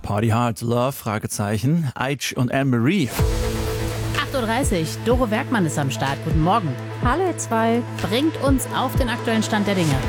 Party Hard Love, Fragezeichen, Aitch und Anne-Marie. 8.30 Uhr, Doro Werkmann ist am Start. Guten Morgen. Hallo ihr zwei. Bringt uns auf den aktuellen Stand der Dinge.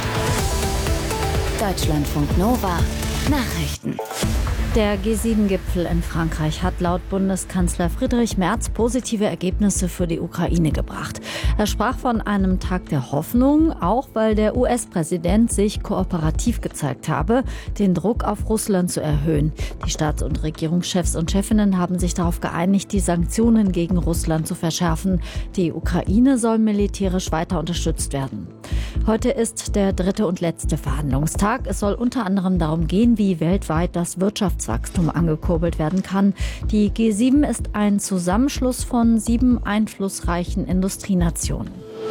Deutschlandfunk Nova Nachrichten. Der G7-Gipfel in Frankreich hat laut Bundeskanzler Friedrich Merz positive Ergebnisse für die Ukraine gebracht. Er sprach von einem Tag der Hoffnung, auch weil der US-Präsident sich kooperativ gezeigt habe, den Druck auf Russland zu erhöhen. Die Staats- und Regierungschefs und Chefinnen haben sich darauf geeinigt, die Sanktionen gegen Russland zu verschärfen. Die Ukraine soll militärisch weiter unterstützt werden. Heute ist der dritte und letzte Verhandlungstag. Es soll unter anderem darum gehen, wie weltweit das Wirtschaftswachstum angekurbelt werden kann. Die G7 ist ein Zusammenschluss von 7 einflussreichen Industrienationen.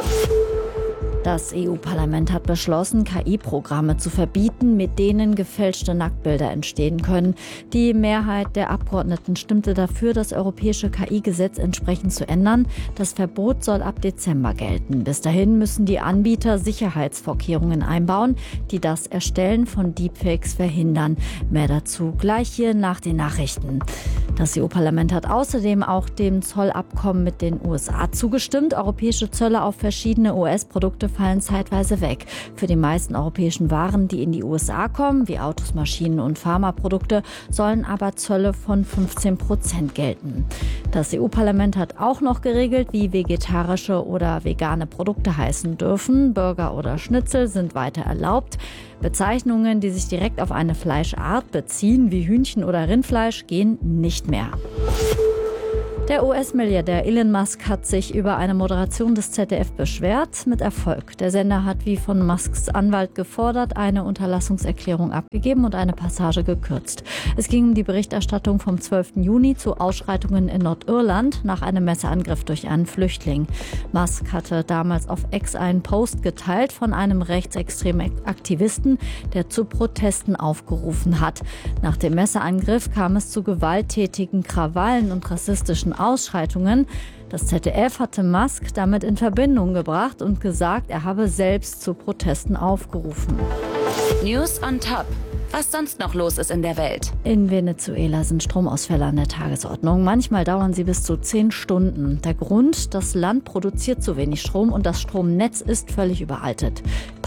Das EU-Parlament hat beschlossen, KI-Programme zu verbieten, mit denen gefälschte Nacktbilder entstehen können. Die Mehrheit der Abgeordneten stimmte dafür, das europäische KI-Gesetz entsprechend zu ändern. Das Verbot soll ab Dezember gelten. Bis dahin müssen die Anbieter Sicherheitsvorkehrungen einbauen, die das Erstellen von Deepfakes verhindern. Mehr dazu gleich hier nach den Nachrichten. Das EU-Parlament hat außerdem auch dem Zollabkommen mit den USA zugestimmt. Europäische Zölle auf verschiedene US-Produkte fallen zeitweise weg. Für die meisten europäischen Waren, die in die USA kommen, wie Autos, Maschinen und Pharmaprodukte, sollen aber Zölle von 15% gelten. Das EU-Parlament hat auch noch geregelt, wie vegetarische oder vegane Produkte heißen dürfen. Burger oder Schnitzel sind weiter erlaubt. Bezeichnungen, die sich direkt auf eine Fleischart beziehen, wie Hühnchen oder Rindfleisch, gehen nicht mehr. Der US-Milliardär Elon Musk hat sich über eine Moderation des ZDF beschwert, mit Erfolg. Der Sender hat, wie von Musks Anwalt gefordert, eine Unterlassungserklärung abgegeben und eine Passage gekürzt. Es ging um die Berichterstattung vom 12. Juni zu Ausschreitungen in Nordirland nach einem Messerangriff durch einen Flüchtling. Musk hatte damals auf X einen Post geteilt von einem rechtsextremen Aktivisten, der zu Protesten aufgerufen hat. Nach dem Messerangriff kam es zu gewalttätigen Krawallen und rassistischen Ausschreitungen. Das ZDF hatte Musk damit in Verbindung gebracht und gesagt, er habe selbst zu Protesten aufgerufen. News on Top. Was sonst noch los ist in der Welt. In Venezuela sind Stromausfälle an der Tagesordnung. Manchmal dauern sie bis zu 10 Stunden. Der Grund: das Land produziert zu wenig Strom und das Stromnetz ist völlig veraltet.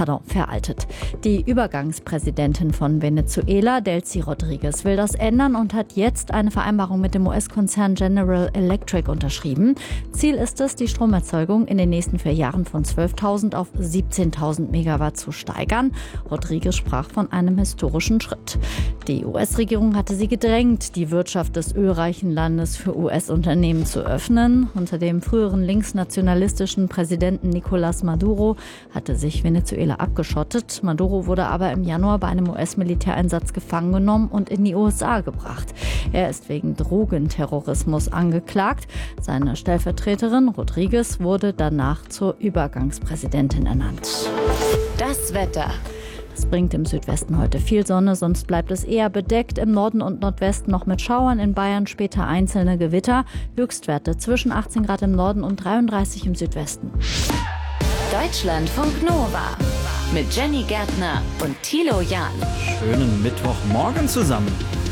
Die Übergangspräsidentin von Venezuela, Delcy Rodriguez, will das ändern und hat jetzt eine Vereinbarung mit dem US-Konzern General Electric unterschrieben. Ziel ist es, die Stromerzeugung in den nächsten 4 Jahren von 12.000 auf 17.000 Megawatt zu steigern. Rodriguez sprach von einem historischen Schritt. Die US-Regierung hatte sie gedrängt, die Wirtschaft des ölreichen Landes für US-Unternehmen zu öffnen. Unter dem früheren linksnationalistischen Präsidenten Nicolás Maduro hatte sich Venezuela abgeschottet. Maduro wurde aber im Januar bei einem US-Militäreinsatz gefangen genommen und in die USA gebracht. Er ist wegen Drogenterrorismus angeklagt. Seine Stellvertreterin Rodriguez wurde danach zur Übergangspräsidentin ernannt. Das Wetter. Es bringt im Südwesten heute viel Sonne, sonst bleibt es eher bedeckt. Im Norden und Nordwesten noch mit Schauern, in Bayern später einzelne Gewitter. Höchstwerte zwischen 18 Grad im Norden und 33 im Südwesten. Deutschlandfunk Nova mit Jenny Gärtner und Thilo Jahn. Schönen Mittwochmorgen zusammen.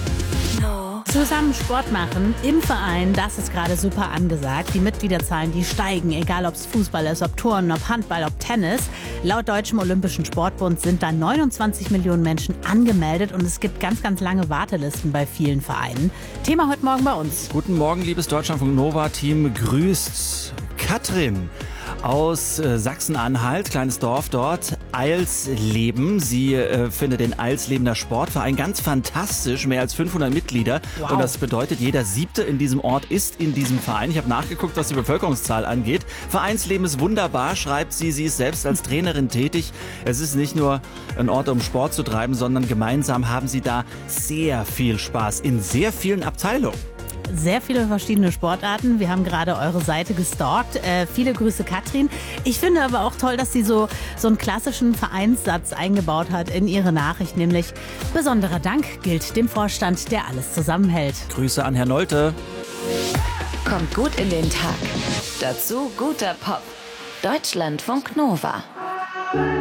Zusammen Sport machen im Verein, das ist gerade super angesagt. Die Mitgliederzahlen, die steigen, egal ob es Fußball ist, ob Turnen, ob Handball, ob Tennis. Laut Deutschem Olympischen Sportbund sind da 29 Millionen Menschen angemeldet und es gibt ganz, ganz lange Wartelisten bei vielen Vereinen. Thema heute Morgen bei uns. Guten Morgen, liebes Deutschlandfunk Nova-Team. Grüßt Katrin aus Sachsen-Anhalt, kleines Dorf dort, Eilsleben. Sie findet den Eilslebener Sportverein ganz fantastisch, mehr als 500 Mitglieder. Wow. Und das bedeutet, jeder 7. in diesem Ort ist in diesem Verein. Ich habe nachgeguckt, was die Bevölkerungszahl angeht. Vereinsleben ist wunderbar, schreibt sie. Sie ist selbst als Trainerin tätig. Es ist nicht nur ein Ort, um Sport zu treiben, sondern gemeinsam haben sie da sehr viel Spaß in sehr vielen Abteilungen. Sehr viele verschiedene Sportarten. Wir haben gerade eure Seite gestalkt. Viele Grüße, Katrin. Ich finde aber auch toll, dass sie so einen klassischen Vereinssatz eingebaut hat in ihre Nachricht, nämlich: besonderer Dank gilt dem Vorstand, der alles zusammenhält. Grüße an Herrn Nolte. Kommt gut in den Tag. Dazu guter Pop. Deutschlandfunk Nova.